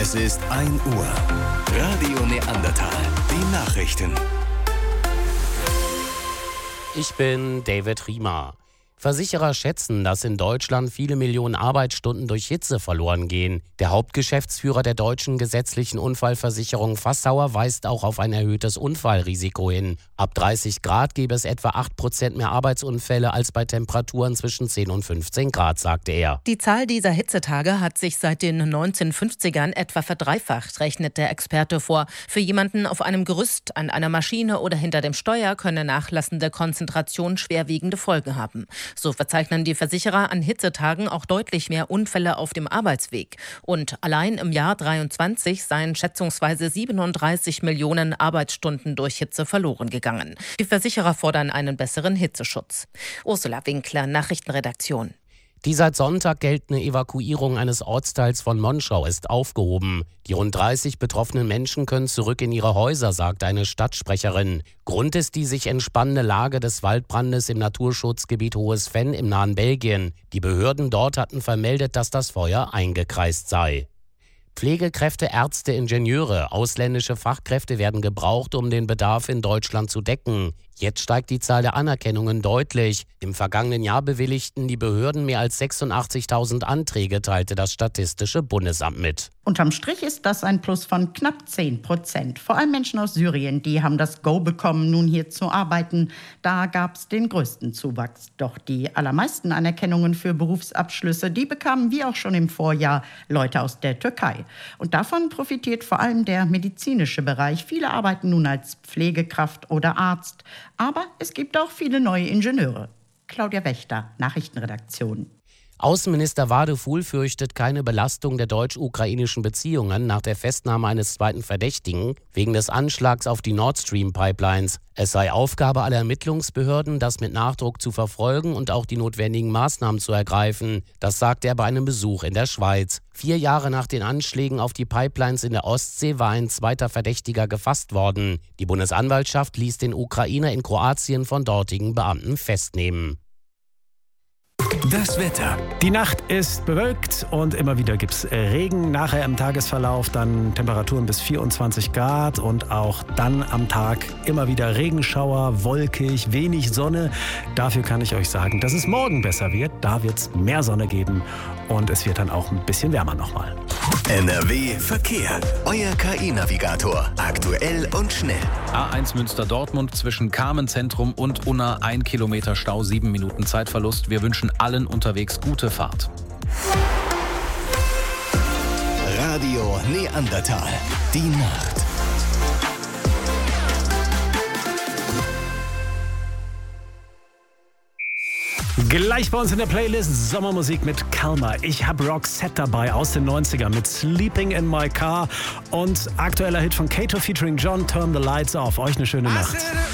Es ist 1 Uhr. Radio Neandertal. Die Nachrichten. Ich bin David Riemer. Versicherer schätzen, dass in Deutschland viele Millionen Arbeitsstunden durch Hitze verloren gehen. Der Hauptgeschäftsführer der deutschen gesetzlichen Unfallversicherung Fassauer weist auch auf ein erhöhtes Unfallrisiko hin. Ab 30 Grad gäbe es etwa 8% mehr Arbeitsunfälle als bei Temperaturen zwischen 10 und 15 Grad, sagte er. Die Zahl dieser Hitzetage hat sich seit den 1950ern etwa verdreifacht, rechnet der Experte vor. Für jemanden auf einem Gerüst, an einer Maschine oder hinter dem Steuer könne nachlassende Konzentration schwerwiegende Folgen haben. So verzeichnen die Versicherer an Hitzetagen auch deutlich mehr Unfälle auf dem Arbeitsweg. Und allein im Jahr 2023 seien schätzungsweise 37 Millionen Arbeitsstunden durch Hitze verloren gegangen. Die Versicherer fordern einen besseren Hitzeschutz. Ursula Winkler, Nachrichtenredaktion. Die seit Sonntag geltende Evakuierung eines Ortsteils von Monschau ist aufgehoben. Die rund 30 betroffenen Menschen können zurück in ihre Häuser, sagt eine Stadtsprecherin. Grund ist die sich entspannende Lage des Waldbrandes im Naturschutzgebiet Hohes Venn im nahen Belgien. Die Behörden dort hatten vermeldet, dass das Feuer eingekreist sei. Pflegekräfte, Ärzte, Ingenieure, ausländische Fachkräfte werden gebraucht, um den Bedarf in Deutschland zu decken. Jetzt steigt die Zahl der Anerkennungen deutlich. Im vergangenen Jahr bewilligten die Behörden mehr als 86.000 Anträge, teilte das Statistische Bundesamt mit. Unterm Strich ist das ein Plus von knapp 10%. Vor allem Menschen aus Syrien, die haben das Go bekommen, nun hier zu arbeiten. Da gab es den größten Zuwachs. Doch die allermeisten Anerkennungen für Berufsabschlüsse, die bekamen wie auch schon im Vorjahr Leute aus der Türkei. Und davon profitiert vor allem der medizinische Bereich. Viele arbeiten nun als Pflegekraft oder Arzt. Aber es gibt auch viele neue Ingenieure. Claudia Wächter, Nachrichtenredaktion. Außenminister Wadefuhl fürchtet keine Belastung der deutsch-ukrainischen Beziehungen nach der Festnahme eines zweiten Verdächtigen wegen des Anschlags auf die Nord Stream Pipelines. Es sei Aufgabe aller Ermittlungsbehörden, das mit Nachdruck zu verfolgen und auch die notwendigen Maßnahmen zu ergreifen. Das sagte er bei einem Besuch in der Schweiz. 4 Jahre nach den Anschlägen auf die Pipelines in der Ostsee war ein zweiter Verdächtiger gefasst worden. Die Bundesanwaltschaft ließ den Ukrainer in Kroatien von dortigen Beamten festnehmen. Das Wetter. Die Nacht ist bewölkt und immer wieder gibt es Regen. Nachher im Tagesverlauf dann Temperaturen bis 24 Grad und auch dann am Tag immer wieder Regenschauer, wolkig, wenig Sonne. Dafür kann ich euch sagen, dass es morgen besser wird. Da wird es mehr Sonne geben und es wird dann auch ein bisschen wärmer nochmal. NRW Verkehr. Euer KI-Navigator. Aktuell und schnell. A1 Münster-Dortmund zwischen Carmen-Zentrum und Unna 1 Kilometer Stau, 7 Minuten Zeitverlust. Wir wünschen allen unterwegs gute Fahrt. Radio Neandertal. Die Nacht. Gleich bei uns in der Playlist Sommermusik mit Calma. Ich habe Roxette dabei aus den 90ern mit Sleeping in My Car und aktueller Hit von Kato featuring John, Turn the Lights Off. Euch eine schöne Nacht.